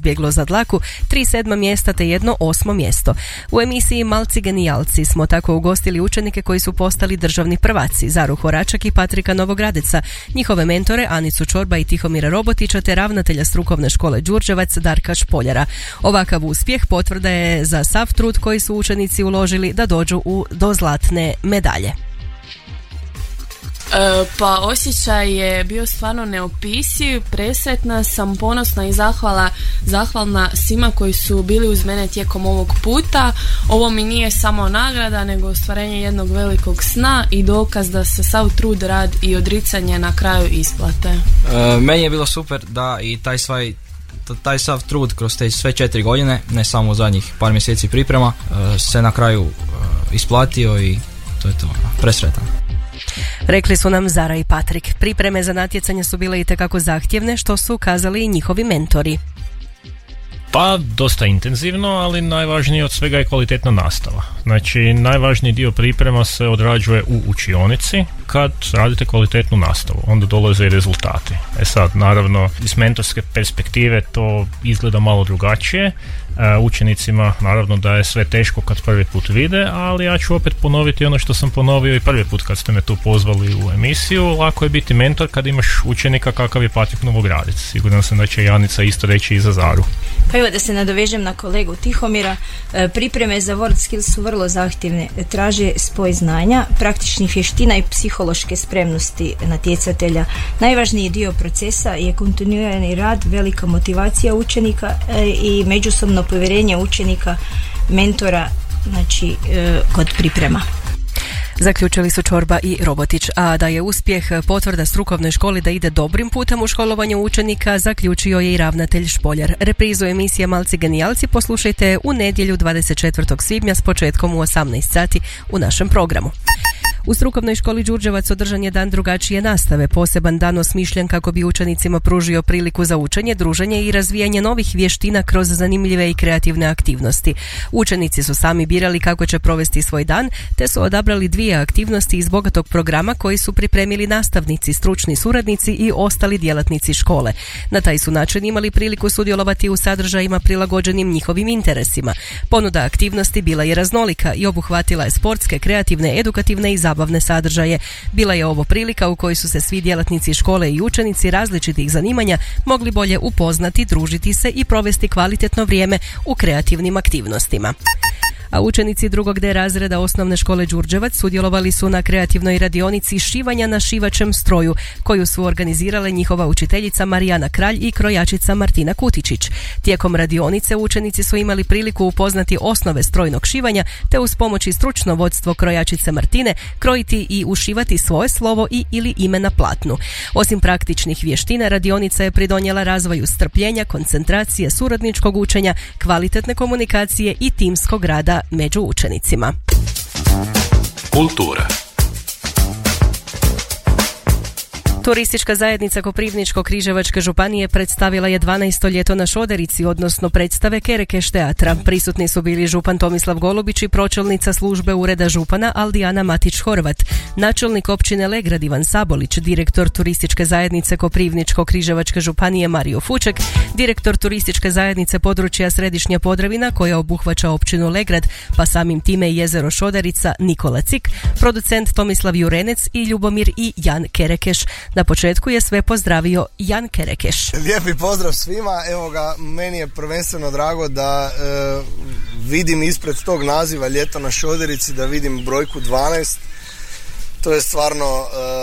izbjeglo za dlaku, 3 7. mjesta te jedno 8. mjesto. U emisiji Malci genijalci smo tako ugostili učenike koji su postali državni prvaci, Zaru Horačak i Patrika Novogradeca, njihove mentore Anicu Čorba i Tihomira Robotića te ravnatelja strukovne škole Đurđevac Darka Špoljara. Ovakav uspjeh potvrda je za sav trud koji su učenici uložili da dođu do zlatne medalje. Pa osjećaj je bio stvarno neopisiv, presretna sam, ponosna i zahvalna svima koji su bili uz mene tijekom ovog puta. Ovo mi nije samo nagrada, nego ostvarenje jednog velikog sna i dokaz da se sav trud, rad i odricanje na kraju isplate. Meni je bilo super da i taj sav trud kroz te sve 4 godine, ne samo zadnjih par mjeseci priprema, se na kraju isplatio i to je to, presretan. Rekli su nam Zara i Patrik. Pripreme za natjecanje su bile itekako zahtjevne, što su kazali i njihovi mentori. Pa dosta intenzivno, ali najvažnije od svega je kvalitetna nastava. Znači, najvažniji dio priprema se odrađuje u učionici. Kad radite kvalitetnu nastavu, onda dolaze i rezultati. Sad, naravno, iz mentorske perspektive to izgleda malo drugačije. Učenicima naravno da je sve teško kad prvi put vide, ali ja ću opet ponoviti ono što sam ponovio i prvi put kad ste me tu pozvali u emisiju. Lako je biti mentor kad imaš učenika kakav je Patrik Novogradec. Siguran sam da će Janica isto reći i za Zaru. Pa evo da se nadovežem na kolegu Tihomira, pripreme za World Skills su vrlo zahtjevne, traže spoj znanja, praktičnih vještina i psihološke spremnosti natjecatelja. Najvažniji dio procesa je kontinuirani rad, velika motivacija učenika i međusobno povjerenje učenika, mentora, znači kod priprema. Zaključili su Čorba i Robotić, a da je uspjeh potvrda strukovnoj školi da ide dobrim putem u školovanju učenika, zaključio je i ravnatelj Špoljar. Reprizu emisije Malci genijalci poslušajte u nedjelju 24. svibnja s početkom u 18 sati u našem programu. U strukovnoj školi Đurđevac održan je dan drugačije nastave, poseban dan osmišljen kako bi učenicima pružio priliku za učenje, druženje i razvijanje novih vještina kroz zanimljive i kreativne aktivnosti. Učenici su sami birali kako će provesti svoj dan, te su odabrali 2 aktivnosti iz bogatog programa koji su pripremili nastavnici, stručni suradnici i ostali djelatnici škole. Na taj su način imali priliku sudjelovati u sadržajima prilagođenim njihovim interesima. Ponuda aktivnosti bila je raznolika i obuhvatila je sportske, kreativne, edukativne i zabavne sadržaje. Bila je ovo prilika u kojoj su se svi djelatnici škole i učenici različitih zanimanja mogli bolje upoznati, družiti se i provesti kvalitetno vrijeme u kreativnim aktivnostima. A učenici 2. D razreda osnovne škole Đurđevac sudjelovali su na kreativnoj radionici šivanja na šivačem stroju, koju su organizirale njihova učiteljica Marijana Kralj i krojačica Martina Kutičić. Tijekom radionice učenici su imali priliku upoznati osnove strojnog šivanja, te uz pomoć i stručno vodstvo krojačice Martine krojiti i ušivati svoje slovo i ili ime na platnu. Osim praktičnih vještina, radionica je pridonijela razvoju strpljenja, koncentracije, suradničkog učenja, kvalitetne komunikacije i timskog rada među učenicima. Kultura. Turistička zajednica Koprivničko-križevačke županije predstavila je 12. ljeto na Šoderici, odnosno predstave Kerekeš teatra. Prisutni su bili župan Tomislav Golubić i pročelnica službe ureda župana Aldijana Matić-Horvat, načelnik općine Legrad Ivan Sabolić, direktor turističke zajednice Koprivničko-križevačke županije Mario Fuček, direktor turističke zajednice područja Središnja Podravina koja obuhvaća općinu Legrad, pa samim time i jezero Šoderica Nikola Cik, producent Tomislav Jurenec i Ljubomir i Jan Kerekeš. Na početku je sve pozdravio Jan Kerekeš. Lijepi pozdrav svima, evo ga, meni je prvenstveno drago da vidim ispred tog naziva Ljeto na Šoderici, da vidim brojku 12. To je stvarno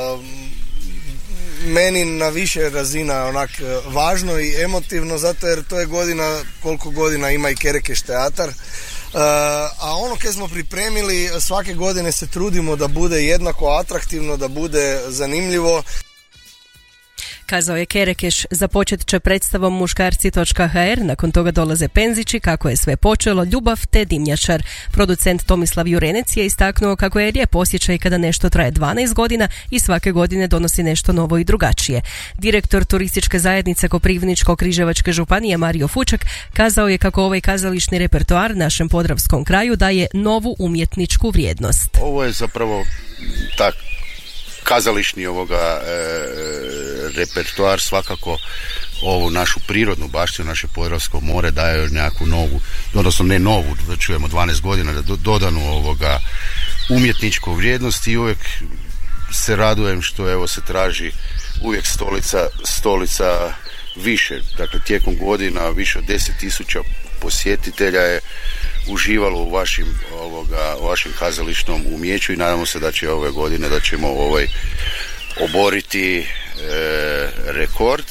meni na više razina onak važno i emotivno, zato jer to je godina, koliko godina ima i Kerekeš teatar. A ono koje smo pripremili, svake godine se trudimo da bude jednako atraktivno, da bude zanimljivo. Kazao je Kerekeš. Započet će predstavom muškarci.hr, nakon toga dolaze Penzići, kako je sve počelo, Ljubav te Dimnjačar. Producent Tomislav Jurenec je istaknuo kako je lijep osjećaj kada nešto traje 12 godina i svake godine donosi nešto novo i drugačije. Direktor turističke zajednice Koprivničko-križevačke županije Mario Fuček kazao je kako ovaj kazališni repertoar našem podravskom kraju daje novu umjetničku vrijednost. Ovo je zapravo tak kazališni repertoar svakako ovu našu prirodnu baštinu, naše Podravsko more daje nekakvu novu, odnosno ne novu, da čujemo 12 godina, dodanu umjetničku vrijednost i uvijek se radujem što evo se traži uvijek stolica više, dakle tijekom godina više od 10.000 posjetitelja je uživalo u vašem kazališnom umjeću i nadamo se da će ove godine da ćemo oboriti rekord.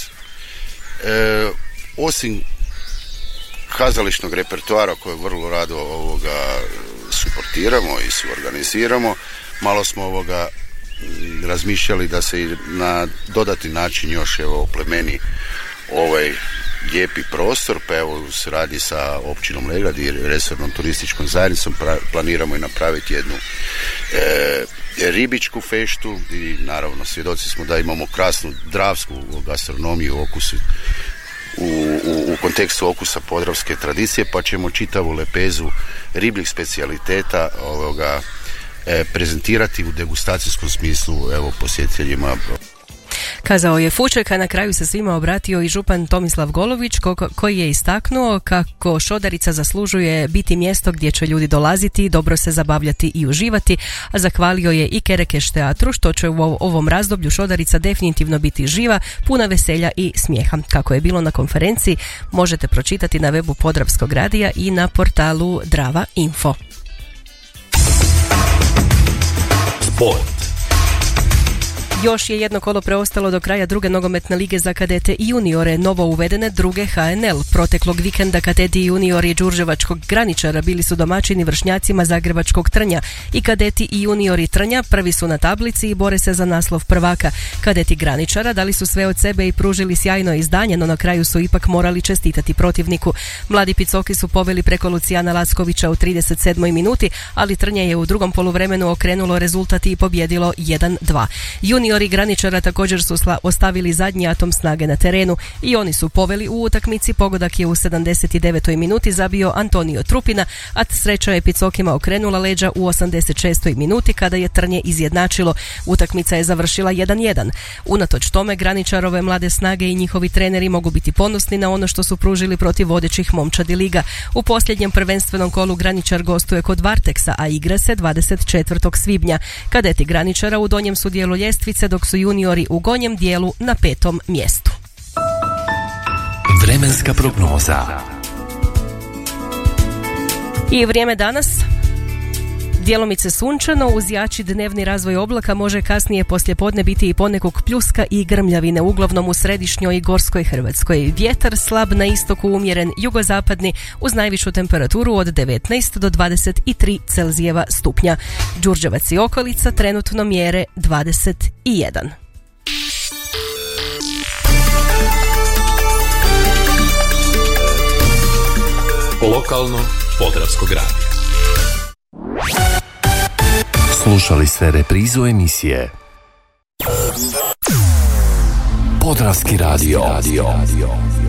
Osim kazališnog repertoara koje vrlo rado suportiramo i suorganiziramo, malo smo razmišljali da se na dodatni način još oplemeni ovaj lijepi prostor, pa evo u suradnji sa općinom Legrad i resornom turističkom zajednicom planiramo i napraviti jednu ribičku feštu i naravno svjedoci smo da imamo krasnu dravsku gastronomiju u kontekstu okusa podravske tradicije, pa ćemo čitavu lepezu ribljih specijaliteta prezentirati u degustacijskom smislu posjetiteljima. Kazao je Fuček, a na kraju se svima obratio i župan Tomislav Golović koji je istaknuo kako Šodarica zaslužuje biti mjesto gdje će ljudi dolaziti, dobro se zabavljati i uživati, a zahvalio je i Kerekeš teatru što će u ovom razdoblju Šodarica definitivno biti živa, puna veselja i smijeha. Kako je bilo na konferenciji možete pročitati na webu Podravskog radija i na portalu Drava Info. Sport. Još je jedno kolo preostalo do kraja druge nogometne lige za kadete i juniore, novo uvedene druge HNL. Proteklog vikenda kadeti i juniori Đurđevačkog Graničara bili su domaćini vršnjacima Zagrebačkog Trnja i kadeti i juniori Trnja prvi su na tablici i bore se za naslov prvaka. Kadeti Graničara dali su sve od sebe i pružili sjajno izdanje, no na kraju su ipak morali čestitati protivniku. Mladi Picoki su poveli preko Lucijana Lackovića u 37. minuti, ali Trnje je u drugom poluvremenu okrenulo rezultat i pobjedilo 1-2. Juniori Graničara također su ostavili zadnji atom snage na terenu i oni su poveli u utakmici. Pogodak je u 79. minuti zabio Antonio Trupina, a sreća je Picokima okrenula leđa u 86. minuti kada je Trnje izjednačilo. Utakmica je završila 1-1. Unatoč tome Graničarove mlade snage i njihovi treneri mogu biti ponosni na ono što su pružili protiv vodećih momčadi liga. U posljednjem prvenstvenom kolu Graničar gostuje kod Varteksa, a igra se 24. svibnja. Kadeti Graničara u donjem su dijelu ljestvice, dok su juniori u gornjem dijelu na 5. mjestu. Vremenska prognoza. I vrijeme danas. Djelomice sunčano, uz jači dnevni razvoj oblaka može kasnije poslijepodne biti i ponekog pljuska i grmljavine, uglavnom u središnjoj i gorskoj Hrvatskoj. Vjetar slab na istoku, umjeren jugozapadni, uz najvišu temperaturu od 19 do 23 Celzijeva stupnja. Đurđevac i okolica trenutno mjere 21. Lokalno Podravskog radija. Slušali ste reprizu emisije Podravski radio.